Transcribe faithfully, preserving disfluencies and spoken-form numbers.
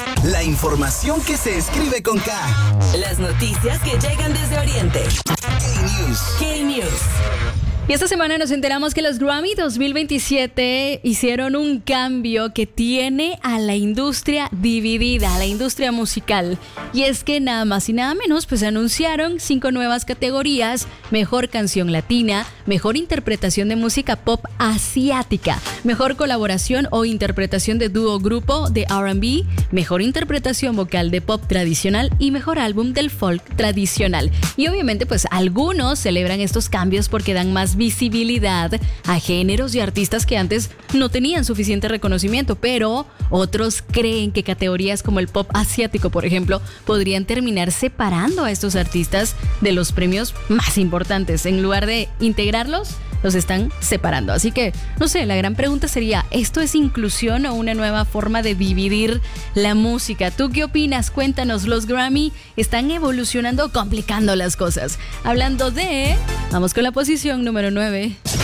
La información que se escribe con K. Las noticias que llegan desde Oriente. K-News. K-News. Y esta semana nos enteramos que los Grammy dos mil veintisiete hicieron un cambio que tiene a la industria dividida, a la industria musical. Y es que nada más y nada menos, pues anunciaron cinco nuevas categorías: mejor canción latina, mejor interpretación de música pop asiática, mejor colaboración o interpretación de dúo grupo de R and B, mejor interpretación vocal de pop tradicional y mejor álbum del folk tradicional. Y obviamente pues algunos celebran estos cambios porque dan más visibilidad a géneros y artistas que antes no tenían suficiente reconocimiento, pero otros creen que categorías como el pop asiático, por ejemplo, podrían terminar separando a estos artistas de los premios más importantes. En lugar de integrarlos, los están separando. Así que, no sé, la gran pregunta sería, ¿esto es inclusión o una nueva forma de dividir la música? ¿Tú qué opinas? Cuéntanos. Los Grammy están evolucionando, complicando las cosas. Hablando de... Vamos con la posición número nueve.